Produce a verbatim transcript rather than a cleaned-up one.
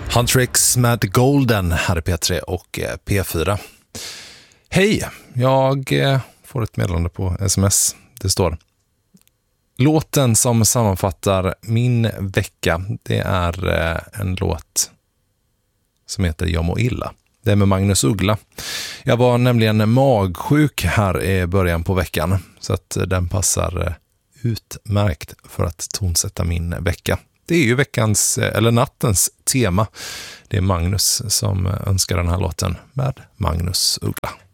Huntrix med Golden här i P tre och P fyra. Hej, jag får ett meddelande på sms. Det står: låten som sammanfattar min vecka, det är en låt som heter Jag må illa. Det är med Magnus Uggla. Jag var nämligen magsjuk här i början på veckan, så att den passar utmärkt för att tonsätta min vecka. Det är ju veckans, eller nattens tema. Det är Magnus som önskar den här låten med Magnus Uggla.